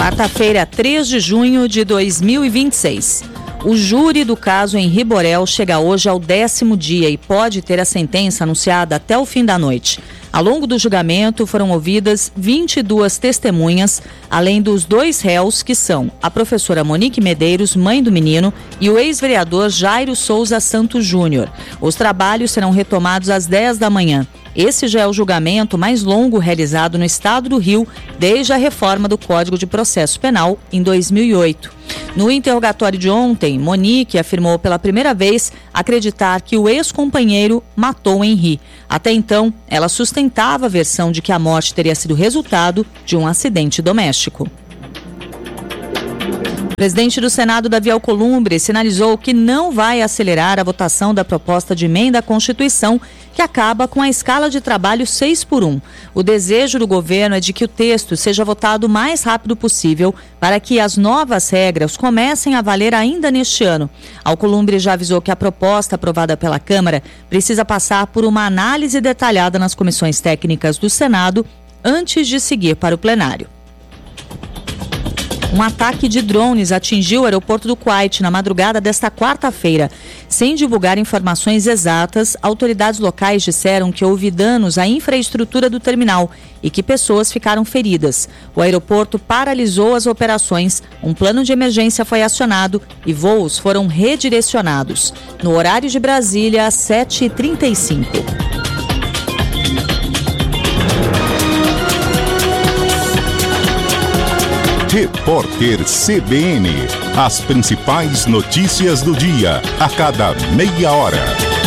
Quarta-feira, 3 de junho de 2026. O júri do caso Henri Borel chega hoje ao 10º dia e pode ter a sentença anunciada até o fim da noite. Ao longo do julgamento foram ouvidas 22 testemunhas, além dos 2 réus, que são a professora Monique Medeiros, mãe do menino, e o ex-vereador Jairo Souza Santos Júnior. Os trabalhos serão retomados às 10 da manhã. Esse já é o julgamento mais longo realizado no estado do Rio desde a reforma do Código de Processo Penal em 2008. No interrogatório de ontem, Monique afirmou pela primeira vez acreditar que o ex-companheiro matou Henri. Até então, ela sustentava a versão de que a morte teria sido resultado de um acidente doméstico. O presidente do Senado, Davi Alcolumbre, sinalizou que não vai acelerar a votação da proposta de emenda à Constituição que acaba com a escala de trabalho 6x1. O desejo do governo é de que o texto seja votado o mais rápido possível para que as novas regras comecem a valer ainda neste ano. Alcolumbre já avisou que a proposta aprovada pela Câmara precisa passar por uma análise detalhada nas comissões técnicas do Senado antes de seguir para o plenário. Um ataque de drones atingiu o aeroporto do Kuwait na madrugada desta quarta-feira. Sem divulgar informações exatas, autoridades locais disseram que houve danos à infraestrutura do terminal e que pessoas ficaram feridas. O aeroporto paralisou as operações, um plano de emergência foi acionado e voos foram redirecionados. No horário de Brasília, às 7h35. Repórter CBN. As principais notícias do dia, a cada meia hora.